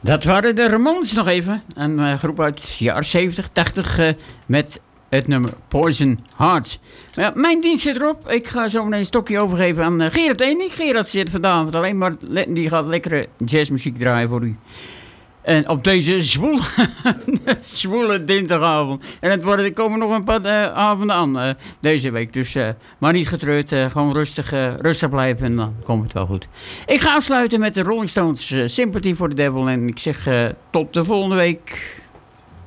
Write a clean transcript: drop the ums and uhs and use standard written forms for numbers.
Dat waren de Ramones nog even. Een groep uit de jaren 70, 80 met het nummer Poison Heart. Maar ja, mijn dienst zit erop. Ik ga zo meteen een stokje overgeven aan Gerard Enig. Gerard zit vanavond alleen maar, die gaat lekkere jazzmuziek draaien voor u. En op deze zwoele dinsdagavond. En er komen nog een paar avonden aan deze week. Dus, maar niet getreurd. Gewoon rustig blijven en dan komt het wel goed. Ik ga afsluiten met de Rolling Stones Sympathy for the Devil. En ik zeg tot de volgende week.